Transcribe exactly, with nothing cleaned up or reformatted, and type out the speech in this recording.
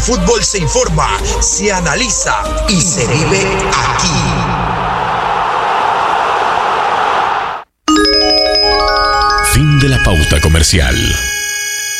Fútbol se informa, se analiza y se vive aquí. Fin de la pauta comercial.